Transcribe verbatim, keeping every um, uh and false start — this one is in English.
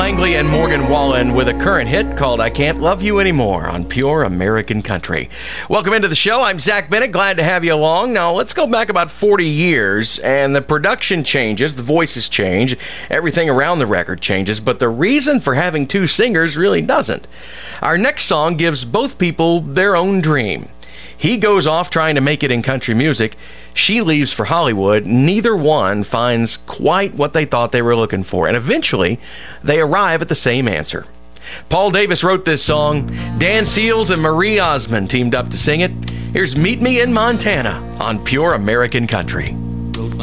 Langley and Morgan Wallen with a current hit called I Can't Love You Anymore on Pure American Country. Welcome into the show. I'm Zach Bennett. Glad to have you along. Now, let's go back about forty years, and the production changes, the voices change, everything around the record changes, but the reason for having two singers really doesn't. Our next song gives both people their own dream. He goes off trying to make it in country music. She leaves for Hollywood. Neither one finds quite what they thought they were looking for. And eventually, they arrive at the same answer. Paul Davis wrote this song. Dan Seals and Marie Osmond teamed up to sing it. Here's Meet Me in Montana on Pure American Country.